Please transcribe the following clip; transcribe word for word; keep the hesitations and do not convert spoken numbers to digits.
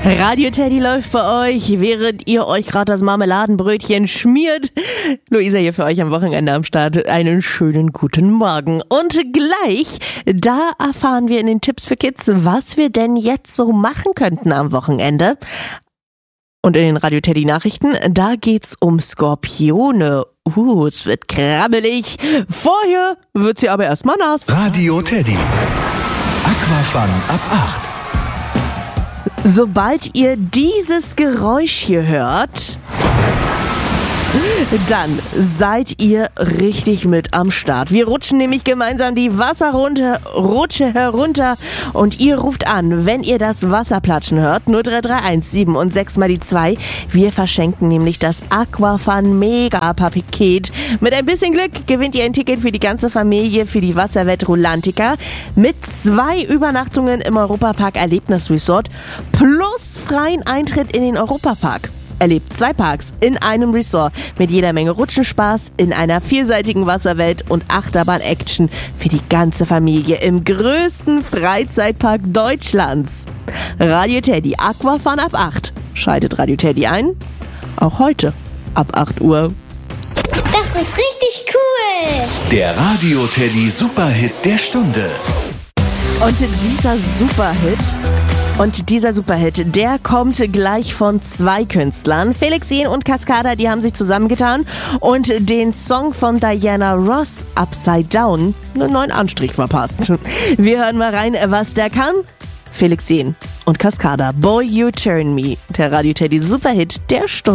Radio Teddy läuft bei euch, während ihr euch gerade das Marmeladenbrötchen schmiert. Luisa hier für euch am Wochenende am Start. Einen schönen guten Morgen. Und gleich, da erfahren wir in den Tipps für Kids, was wir denn jetzt so machen könnten am Wochenende. Und in den Radio Teddy Nachrichten, da geht's um Skorpione. Uh, es wird krabbelig. Vorher wird sie aber erstmal nass. Radio Teddy. Aquafun ab acht. Sobald ihr dieses Geräusch hier hört, dann seid ihr richtig mit am Start. Wir rutschen nämlich gemeinsam die Wasserrutsche herunter und ihr ruft an, wenn ihr das Wasserplatschen hört. null drei drei eins sieben und sechs mal die zwei. Wir verschenken nämlich das Aquafun Mega-Paket. Mit ein bisschen Glück gewinnt ihr ein Ticket für die ganze Familie für die Wasserwelt Rulantica mit zwei Übernachtungen im Europapark Erlebnisresort plus freien Eintritt in den Europapark. Erlebt zwei Parks in einem Resort mit jeder Menge Rutschenspaß in einer vielseitigen Wasserwelt und Achterbahn-Action für die ganze Familie im größten Freizeitpark Deutschlands. Radio Teddy Aquafun ab acht. Schaltet Radio Teddy ein, auch heute ab acht Uhr. Das ist richtig cool! Der Radio Teddy Superhit der Stunde. Und dieser Superhit... Und dieser Superhit, der kommt gleich von zwei Künstlern. Felix Jähn und Cascada, die haben sich zusammengetan und den Song von Diana Ross, Upside Down, einen neuen Anstrich verpasst. Wir hören mal rein, was der kann. Felix Jähn und Cascada, Boy You Turn Me, der Radio Teddy Superhit der Stunde.